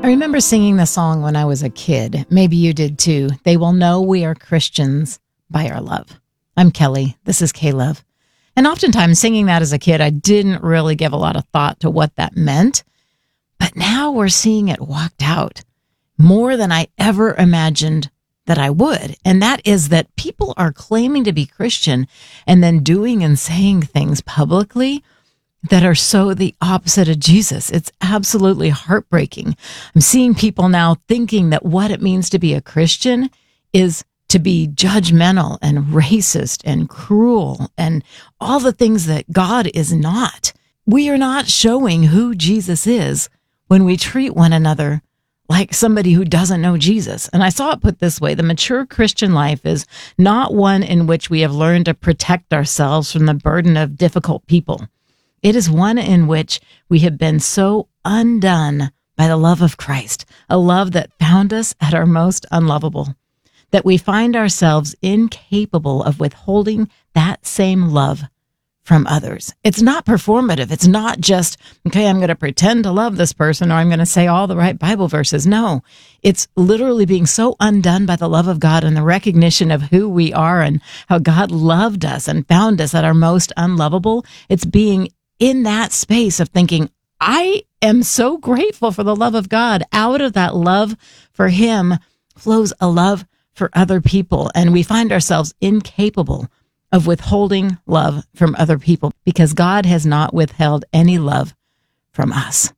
I remember singing the song when I was a kid. Maybe you did too. They will know we are Christians by our love. I'm Kelly. This is K-Love. And oftentimes singing that as a kid, I didn't really give a lot of thought to what that meant. But now we're seeing it walked out more than I ever imagined that I would. And that is that people are claiming to be Christian and then doing and saying things publicly that are so the opposite of Jesus. It's absolutely heartbreaking. I'm seeing people now thinking that what it means to be a Christian is to be judgmental and racist and cruel and all the things that God is not. We are not showing who Jesus is when we treat one another like somebody who doesn't know Jesus. And I saw it put this way: the mature Christian life is not one in which we have learned to protect ourselves from the burden of difficult people. It is one in which we have been so undone by the love of Christ, a love that found us at our most unlovable, that we find ourselves incapable of withholding that same love from others. It's not performative. It's not just, okay, I'm going to pretend to love this person or I'm going to say all the right Bible verses. No, it's literally being so undone by the love of God and the recognition of who we are and how God loved us and found us at our most unlovable. It's being in that space of thinking, I am so grateful for the love of God. Out of that love for him flows a love for other people. And we find ourselves incapable of withholding love from other people because God has not withheld any love from us.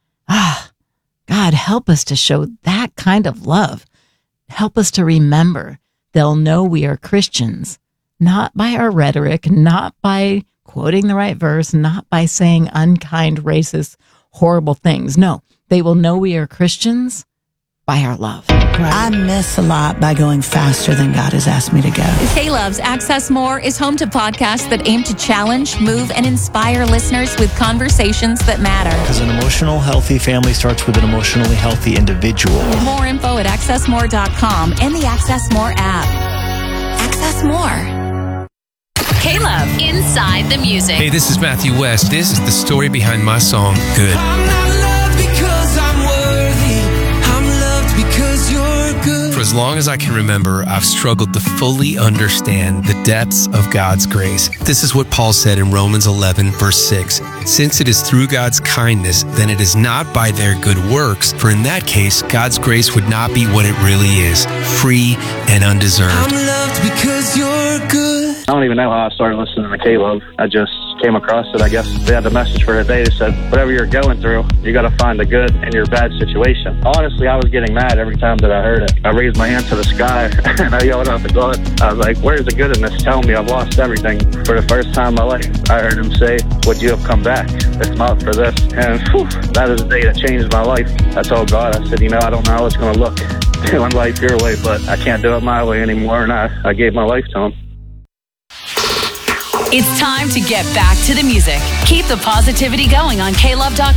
God, help us to show that kind of love. Help us to remember they'll know we are Christians, not by our rhetoric, not by quoting the right verse, not by saying unkind, racist, horrible things. No, they will know we are Christians by our love. I miss a lot by going faster than God has asked me to go. K-Love's Access More is home to podcasts that aim to challenge, move, and inspire listeners with conversations that matter. Because an emotional, healthy family starts with an emotionally healthy individual. More info at accessmore.com and the Access More app. Access More. K-Love, Inside the Music. Hey, this is Matthew West. This is the story behind my song, Good. I'm not loved because I'm worthy. I'm loved because you're good. For as long as I can remember, I've struggled to fully understand the depths of God's grace. This is what Paul said in Romans 11, verse 6. Since it is through God's kindness, then it is not by their good works. For in that case, God's grace would not be what it really is, free and undeserved. I'm loved because you're good. I don't even know how I started listening to K-Love. I just came across it. I guess they had the message for today. They said, whatever you're going through, you got to find the good in your bad situation. Honestly, I was getting mad every time that I heard it. I raised my hand to the sky and I yelled out to God. I was like, where's the good in this? Tell me I've lost everything. For the first time in my life, I heard him say, would you have come back if not for this? And that is the day that changed my life. I told God, I said, I don't know how it's going to look doing life your way, but I can't do it my way anymore. And I gave my life to him. It's time to get back to the music. Keep the positivity going on KLove.com.